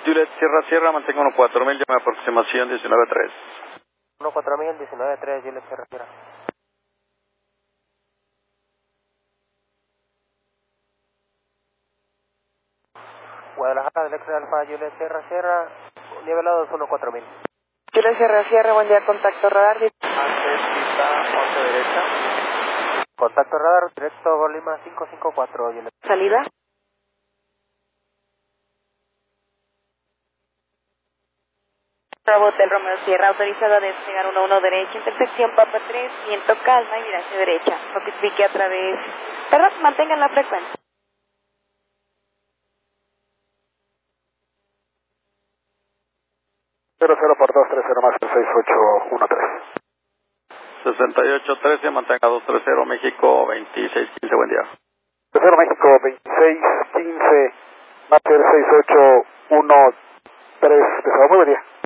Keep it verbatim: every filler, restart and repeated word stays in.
Juliet Sierra Sierra, mantengo uno cuatro mil, llama aproximación diecinueve tres. uno cuatro mil, diecinueve tres, Juliet Sierra Sierra. Guadalajara, del ex Alfa, Juliet Sierra Sierra, nivelados uno cuatro mil. Juliet Sierra Sierra, buen día, contacto radar. Antes pista once derecha. Contacto radar, directo Golima cinco cinco cuatro, Juliet. Salida. Bravo Hotel Romeo Sierra, autorizado a despegar uno uno derecha, intersección Papa tres, viento calma y viraje derecha. Notifique a través... Perdón, mantengan la frecuencia. cero cero por dos tres cero más seis ocho uno tres. sesenta y ocho trece, mantenga dos tres cero, México veintiséis quince, buen día. cero México veintiséis quince, Master seis ocho uno tres, muy buen día.